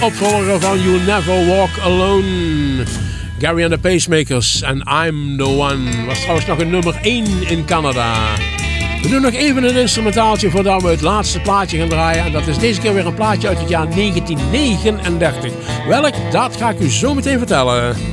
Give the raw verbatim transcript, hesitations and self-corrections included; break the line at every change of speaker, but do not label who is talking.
Opvolger van You Never Walk Alone. Gary and the Pacemakers en I'm the One. Was trouwens nog een nummer één in Canada. We doen nog even een instrumentaaltje voordat we het laatste plaatje gaan draaien. En dat is deze keer weer een plaatje uit het jaar negentien negenendertig. Welk? Dat ga ik u zo meteen vertellen.